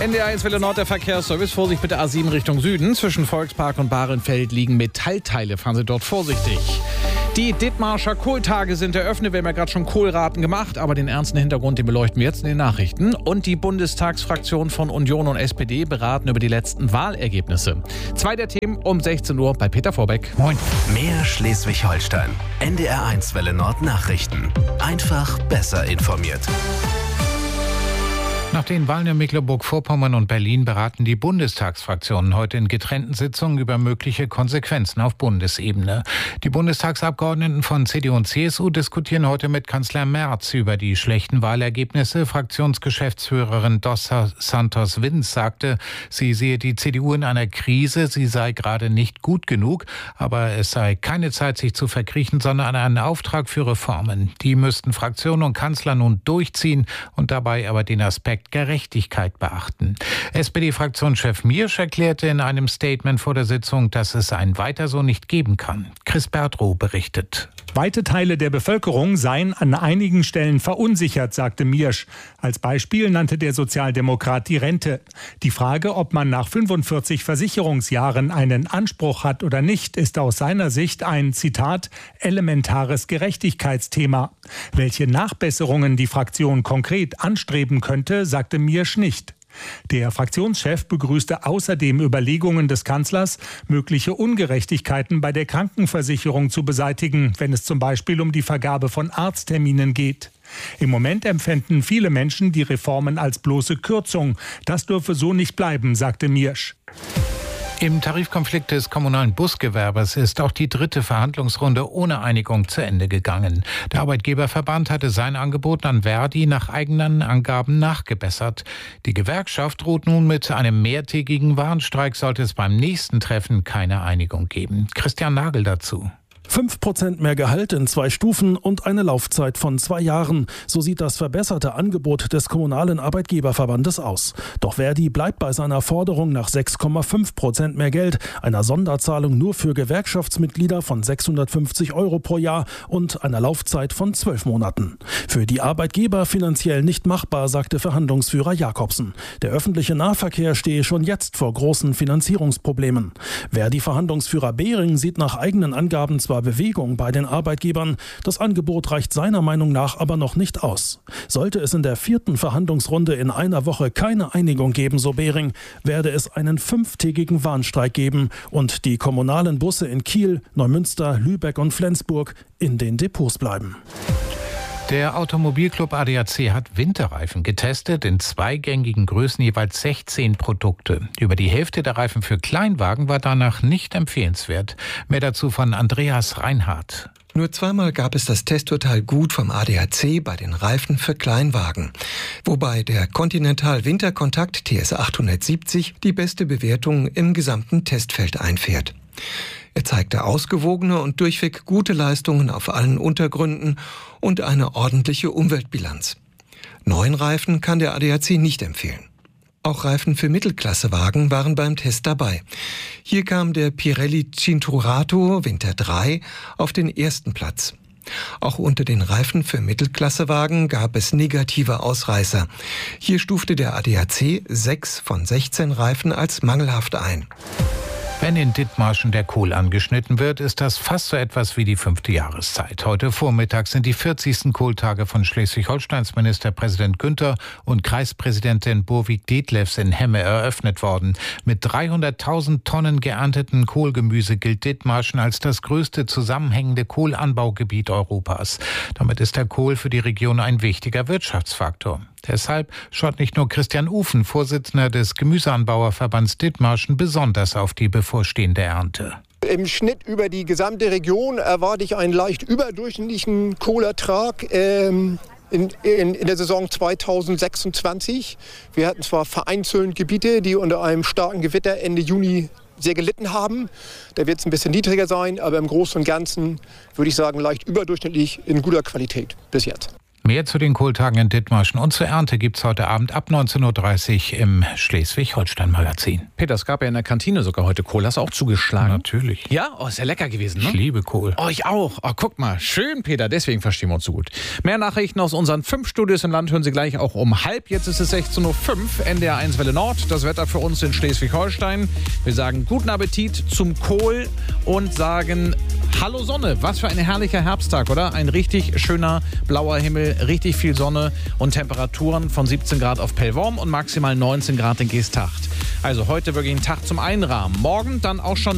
NDR 1 Welle Nord, der Verkehrsservice. Vorsicht bitte A7 Richtung Süden. Zwischen Volkspark und Bahrenfeld liegen Metallteile. Fahren Sie dort vorsichtig. Die Dithmarscher Kohltage sind eröffnet. Wir haben ja gerade schon Kohlraten gemacht, aber den ernsten Hintergrund, den beleuchten wir jetzt in den Nachrichten. Und die Bundestagsfraktion von Union und SPD beraten über die letzten Wahlergebnisse. 2 der Themen um 16 Uhr bei Peter Vorbeck. Moin. Mehr Schleswig-Holstein. NDR 1 Welle Nord Nachrichten. Einfach besser informiert. Nach den Wahlen in Mecklenburg-Vorpommern und Berlin beraten die Bundestagsfraktionen heute in getrennten Sitzungen über mögliche Konsequenzen auf Bundesebene. Die Bundestagsabgeordneten von CDU und CSU diskutieren heute mit Kanzler Merz über die schlechten Wahlergebnisse. Fraktionsgeschäftsführerin Dos Santos Vince sagte, sie sehe die CDU in einer Krise, sie sei gerade nicht gut genug, aber es sei keine Zeit, sich zu verkriechen, sondern einen Auftrag für Reformen. Die müssten Fraktion und Kanzler nun durchziehen und dabei aber den Aspekt Gerechtigkeit beachten. SPD-Fraktionschef Miersch erklärte in einem Statement vor der Sitzung, dass es ein Weiter so nicht geben kann. Chris Bertrow berichtet. Weite Teile der Bevölkerung seien an einigen Stellen verunsichert, sagte Miersch. Als Beispiel nannte der Sozialdemokrat die Rente. Die Frage, ob man nach 45 Versicherungsjahren einen Anspruch hat oder nicht, ist aus seiner Sicht ein, Zitat, elementares Gerechtigkeitsthema. Welche Nachbesserungen die Fraktion konkret anstreben könnte, sagte Miersch nicht. Der Fraktionschef begrüßte außerdem Überlegungen des Kanzlers, mögliche Ungerechtigkeiten bei der Krankenversicherung zu beseitigen, wenn es zum Beispiel um die Vergabe von Arztterminen geht. Im Moment empfinden viele Menschen die Reformen als bloße Kürzung. Das dürfe so nicht bleiben, sagte Miersch. Im Tarifkonflikt des kommunalen Busgewerbers ist auch die 3. Verhandlungsrunde ohne Einigung zu Ende gegangen. Der Arbeitgeberverband hatte sein Angebot an Verdi nach eigenen Angaben nachgebessert. Die Gewerkschaft droht nun mit einem mehrtägigen Warnstreik, sollte es beim nächsten Treffen keine Einigung geben. Christian Nagel dazu. 5% mehr Gehalt in 2 Stufen und eine Laufzeit von 2 Jahren. So sieht das verbesserte Angebot des kommunalen Arbeitgeberverbandes aus. Doch Verdi bleibt bei seiner Forderung nach 6,5% mehr Geld, einer Sonderzahlung nur für Gewerkschaftsmitglieder von 650 € pro Jahr und einer Laufzeit von 12 Monaten. Für die Arbeitgeber finanziell nicht machbar, sagte Verhandlungsführer Jakobsen. Der öffentliche Nahverkehr stehe schon jetzt vor großen Finanzierungsproblemen. Verdi-Verhandlungsführer Behring sieht nach eigenen Angaben zwar Bewegung bei den Arbeitgebern. Das Angebot reicht seiner Meinung nach aber noch nicht aus. Sollte es in der 4. Verhandlungsrunde in einer Woche keine Einigung geben, so Behring, werde es einen 5-tägigen Warnstreik geben und die kommunalen Busse in Kiel, Neumünster, Lübeck und Flensburg in den Depots bleiben. Der Automobilclub ADAC hat Winterreifen getestet, in 2 gängigen Größen jeweils 16 Produkte. Über die Hälfte der Reifen für Kleinwagen war danach nicht empfehlenswert. Mehr dazu von Andreas Reinhardt. Nur 2-mal gab es das Testurteil gut vom ADAC bei den Reifen für Kleinwagen. Wobei der Continental Winterkontakt TS 870 die beste Bewertung im gesamten Testfeld einfährt. Er zeigte ausgewogene und durchweg gute Leistungen auf allen Untergründen und eine ordentliche Umweltbilanz. Neuen Reifen kann der ADAC nicht empfehlen. Auch Reifen für Mittelklassewagen waren beim Test dabei. Hier kam der Pirelli Cinturato Winter 3 auf den 1. Platz. Auch unter den Reifen für Mittelklassewagen gab es negative Ausreißer. Hier stufte der ADAC 6 von 16 Reifen als mangelhaft ein. Wenn in Dithmarschen der Kohl angeschnitten wird, ist das fast so etwas wie die 5. Jahreszeit. Heute Vormittag sind die 40. Kohltage von Schleswig-Holsteins Ministerpräsident Günther und Kreispräsidentin Burwig Detlefs in Hemme eröffnet worden. Mit 300.000 Tonnen geernteten Kohlgemüse gilt Dithmarschen als das größte zusammenhängende Kohlanbaugebiet Europas. Damit ist der Kohl für die Region ein wichtiger Wirtschaftsfaktor. Deshalb schaut nicht nur Christian Ufen, Vorsitzender des Gemüseanbauerverbands Dithmarschen, besonders auf die bevorstehende Ernte. Im Schnitt über die gesamte Region erwarte ich einen leicht überdurchschnittlichen Kohlertrag in der Saison 2026. Wir hatten zwar vereinzelt Gebiete, die unter einem starken Gewitter Ende Juni sehr gelitten haben. Da wird es ein bisschen niedriger sein, aber im Großen und Ganzen würde ich sagen leicht überdurchschnittlich in guter Qualität bis jetzt. Mehr zu den Kohltagen in Dithmarschen und zur Ernte gibt's heute Abend ab 19.30 Uhr im Schleswig-Holstein-Magazin. Peter, es gab ja in der Kantine sogar heute Kohl. Hast du auch zugeschlagen? Natürlich. Ja? Oh, ist ja lecker gewesen, ne? Ich liebe Kohl. Oh, ich auch. Oh, guck mal. Schön, Peter. Deswegen verstehen wir uns so gut. Mehr Nachrichten aus unseren 5 Studios im Land hören Sie gleich auch um 12:30. Jetzt ist es 16.05 Uhr. NDR 1 Welle Nord. Das Wetter für uns in Schleswig-Holstein. Wir sagen guten Appetit zum Kohl und sagen Hallo Sonne. Was für ein herrlicher Herbsttag, oder? Ein richtig schöner blauer Himmel, richtig viel Sonne und Temperaturen von 17 Grad auf Pellworm und maximal 19 Grad in Geesthacht. Also heute wirklich ein Tag zum Einrahmen. Morgen dann auch schon